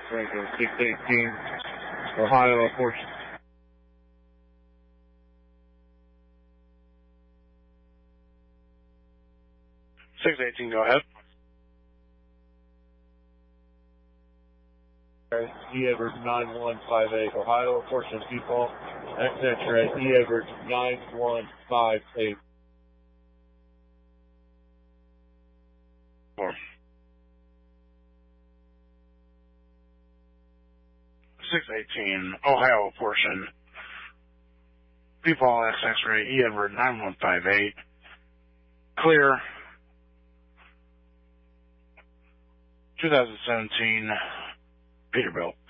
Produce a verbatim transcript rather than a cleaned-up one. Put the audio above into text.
Franklin six eighteen, Ohio approaching. six eighteen, go ahead. E Edwards nine one five eight, Ohio approaching default. X-X-ray, E Edwards nine one five eight. Four. six eighteen, Ohio portion. Default X X-ray, E Edward nine one five eight. Clear. twenty seventeen, Peterbilt.